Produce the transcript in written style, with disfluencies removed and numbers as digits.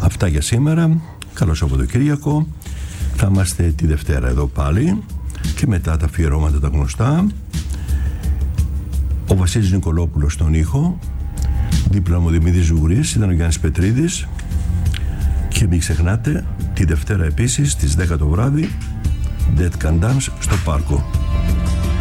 Αυτά για σήμερα. Καλό Σαββατοκύριακο. Θα είμαστε τη Δευτέρα εδώ πάλι και μετά τα αφιερώματα τα γνωστά. Ο Βασίλης Νικολόπουλος στον ήχο, δίπλα μου ο Δημήτρης Ζουγρής, ήταν ο Γιάννης Πετρίδης. Και μην ξεχνάτε, τη Δευτέρα επίσης στις 10 το βράδυ, Dead Can Dance στο Πάρκο.